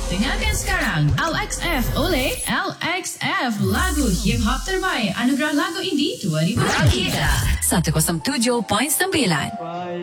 Dengarkan sekarang LXF oleh LXF, lagu hip hop terbaik Anugerah Lagu Indie 2023. Kita 107.9